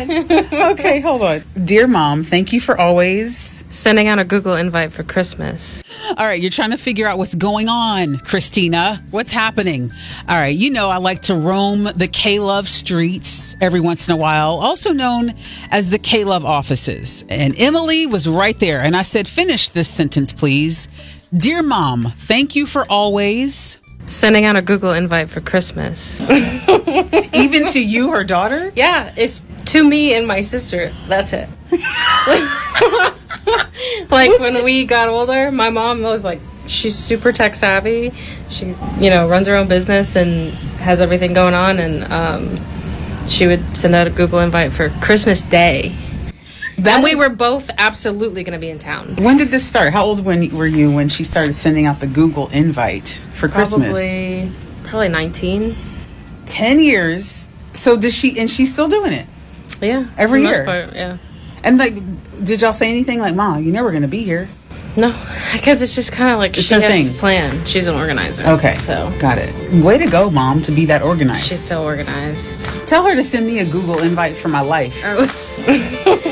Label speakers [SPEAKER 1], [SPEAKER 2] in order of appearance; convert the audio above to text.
[SPEAKER 1] Okay, hold on. Dear Mom, thank you for always
[SPEAKER 2] Sending out a Google invite for Christmas.
[SPEAKER 1] All right, you're trying to figure out what's going on, Christina. What's happening? All right, you know I like to roam the K-Love streets every once in a while, also known as the K-Love offices. And Emily was right there, and I said, finish this sentence, please. Dear Mom, thank you for always...
[SPEAKER 2] Sending out a Google invite for Christmas.
[SPEAKER 1] Even to you, her daughter?
[SPEAKER 2] Yeah, it's to me and my sister. That's it. Like, when we got older, my mom was like, she's super tech savvy. She, runs her own business and has everything going on. And she would send out a Google invite for Christmas Day. And we were both absolutely going to be in town.
[SPEAKER 1] When did this start? How old were you when she started sending out the Google invite for Christmas?
[SPEAKER 2] Probably 19.
[SPEAKER 1] 10 years. So she's still doing it?
[SPEAKER 2] Yeah.
[SPEAKER 1] Every year?
[SPEAKER 2] For the most part, yeah.
[SPEAKER 1] And did y'all say anything like, Mom, you know we're going to be here?
[SPEAKER 2] No, because it's just kind of like she has to plan. She's an organizer.
[SPEAKER 1] Okay,
[SPEAKER 2] so
[SPEAKER 1] got it. Way to go, Mom, to be that organized.
[SPEAKER 2] She's so organized.
[SPEAKER 1] Tell her to send me a Google invite for my life.